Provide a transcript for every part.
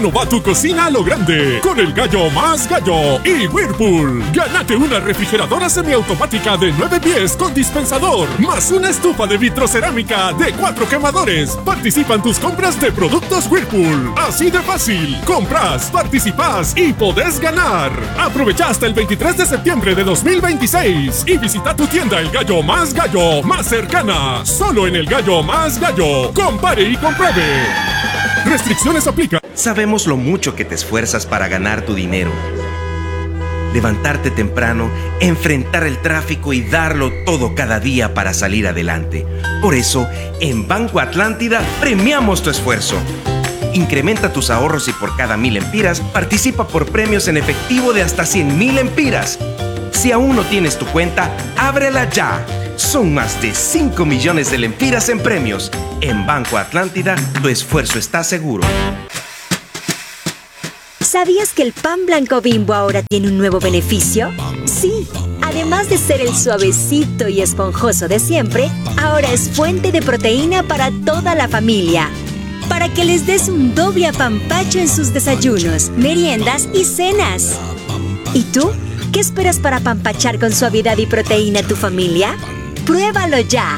Renova tu cocina a lo grande con el Gallo Más Gallo y Whirlpool. Gánate una refrigeradora semiautomática de 9 pies con dispensador, más una estufa de vitrocerámica de 4 quemadores. Participa en tus compras de productos Whirlpool. Así de fácil. Compras, participas y podés ganar. Aprovecha hasta el 23 de septiembre de 2026 y visita tu tienda El Gallo Más Gallo más cercana. Solo en El Gallo Más Gallo. Compare y compruebe. Restricciones aplican. Sabemos lo mucho que te esfuerzas para ganar tu dinero. Levantarte temprano, enfrentar el tráfico y darlo todo cada día para salir adelante. Por eso, en Banco Atlántida premiamos tu esfuerzo. Incrementa tus ahorros y por cada 1000 lempiras participa por premios en efectivo de hasta 100.000 lempiras. Si aún no tienes tu cuenta, ábrela ya. Son más de 5 millones de lempiras en premios. En Banco Atlántida, tu esfuerzo está seguro. ¿Sabías que el pan blanco Bimbo ahora tiene un nuevo beneficio? Sí, además de ser el suavecito y esponjoso de siempre, ahora es fuente de proteína para toda la familia. Para que les des un doble apapacho en sus desayunos, meriendas y cenas. ¿Y tú? ¿Qué esperas para apampachar con suavidad y proteína a tu familia? ¡Pruébalo ya!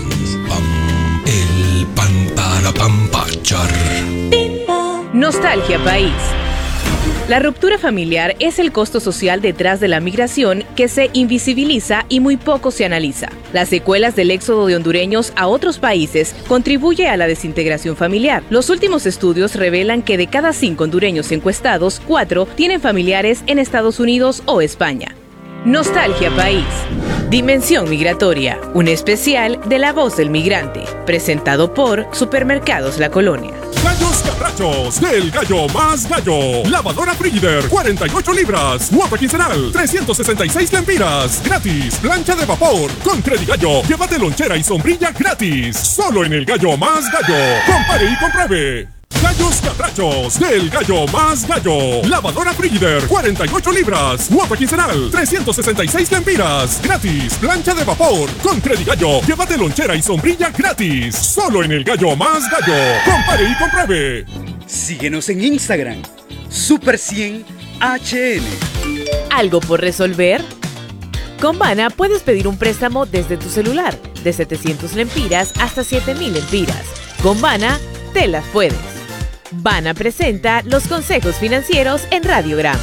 El pan para apampachar. Nostalgia País. La ruptura familiar es el costo social detrás de la migración que se invisibiliza y muy poco se analiza. Las secuelas del éxodo de hondureños a otros países contribuye a la desintegración familiar. Los últimos estudios revelan que de cada 5 hondureños encuestados, 4 tienen familiares en Estados Unidos o España. Nostalgia País. Dimensión Migratoria, un especial de La Voz del Migrante, presentado por Supermercados La Colonia. Gallos Catrachos del Gallo Más Gallo. Lavadora Frigider, 48 libras. Guapa quincenal, 366 lempiras. Gratis. Plancha de vapor. Con Credigallo, llévate lonchera y sombrilla gratis. Solo en el Gallo Más Gallo. Compare y compruebe. Gallos Catrachos del Gallo Más Gallo. Lavadora Frigider, 48 libras. Guapa quincenal, 366 lempiras. Gratis. Plancha de vapor. Con Credigallo, llévate lonchera y sombrilla gratis. Solo en el Gallo Más Gallo. Compare y compruebe. Síguenos en Instagram. Super 100 HN. ¿Algo por resolver? Con Bana puedes pedir un préstamo desde tu celular, de 700 lempiras hasta 7.000 lempiras. Con Bana, te las puedes. Bana presenta los consejos financieros en Radiogram.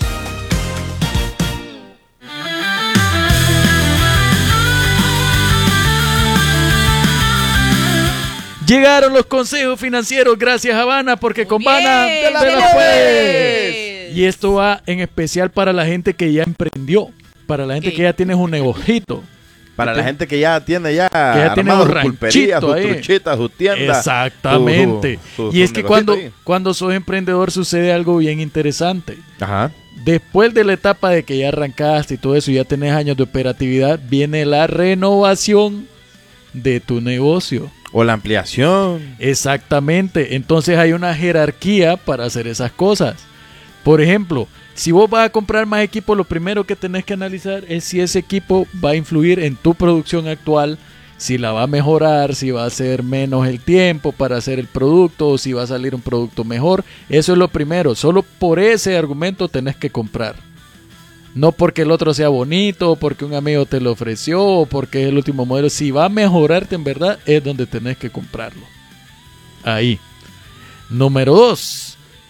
Llegaron los consejos financieros gracias a Bana, porque con Bana te las puedes. Y esto va en especial para la gente que ya emprendió, para la gente que ya tiene un negojito. Para la gente que ya tiene tiene armado un sus pulperías, sus ahí. truchitas, sus tiendas. Exactamente. Y es que cuando sos emprendedor sucede algo bien interesante. Ajá. Después de la etapa de que ya arrancaste y todo eso, ya tenés años de operatividad, viene la renovación de tu negocio. O la ampliación. Exactamente. Entonces hay una jerarquía para hacer esas cosas. Por ejemplo, si vos vas a comprar más equipo, lo primero que tenés que analizar es si ese equipo va a influir en tu producción actual, si la va a mejorar, si va a ser menos el tiempo para hacer el producto o si va a salir un producto mejor. Eso es lo primero. Solo por ese argumento tenés que comprar. No porque el otro sea bonito, o porque un amigo te lo ofreció, o porque es el último modelo. Si va a mejorarte en verdad, es donde tenés que comprarlo. Ahí. Número 2.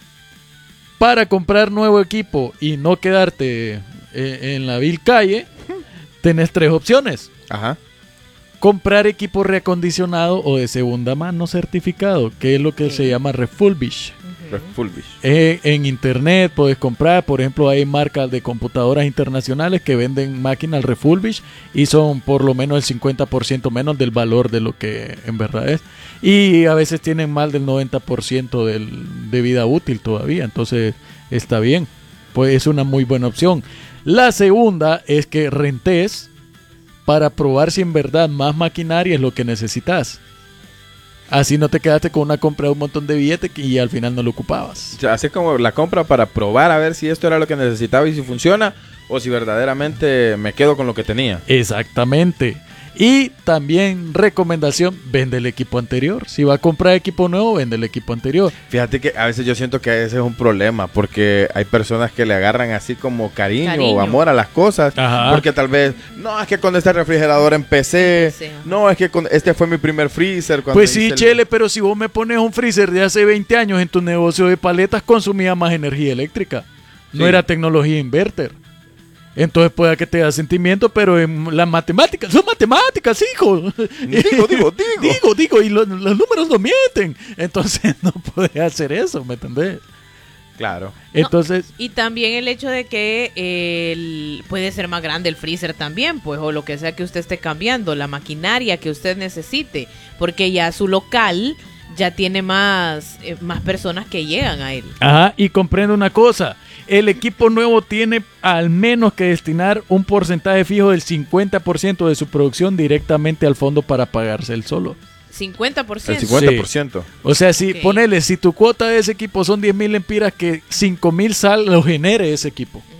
Para comprar nuevo equipo y no quedarte en la vil calle, tenés 3 opciones. Ajá. Comprar equipo reacondicionado o de segunda mano certificado, que es lo que se llama refurbish. Refurbish. En internet puedes comprar, por ejemplo, hay marcas de computadoras internacionales que venden máquinas refurbish y son por lo menos el 50% menos del valor de lo que en verdad es. Y a veces tienen más del 90% de vida útil todavía, entonces está bien. Pues es una muy buena opción. La segunda es que rentes para probar si en verdad más maquinaria es lo que necesitas. Así no te quedaste con una compra de un montón de billetes y al final no lo ocupabas. O sea, así como la compra para probar a ver si esto era lo que necesitaba y si funciona, o si verdaderamente me quedo con lo que tenía. Exactamente. Y también recomendación, vende el equipo anterior. Si va a comprar equipo nuevo, vende el equipo anterior. Fíjate que a veces yo siento que ese es un problema, porque hay personas que le agarran así como cariño o amor a las cosas. Ajá. Porque tal vez, no, es que con este refrigerador empecé, no, es que con este fue mi primer freezer. Pues sí, Chele, pero si vos me pones un freezer de hace 20 años en tu negocio de paletas, consumía más energía eléctrica. No era tecnología inverter. Entonces pueda que te da sentimiento, pero en las matemáticas, son matemáticas, hijo. Digo, y los números no mienten. Entonces no puedes hacer eso, ¿me entendés? Claro. Entonces, y también el hecho de que puede ser más grande el freezer también, pues, o lo que sea que usted esté cambiando, la maquinaria que usted necesite, porque ya su local ya tiene más personas que llegan a él. Ajá, y comprendo una cosa, el equipo nuevo tiene al menos que destinar un porcentaje fijo del 50% de su producción directamente al fondo para pagarse el solo. 50%. El 50%. Sí. O sea, si tu cuota de ese equipo son 10,000 lempiras, que 5,000 lo genere ese equipo.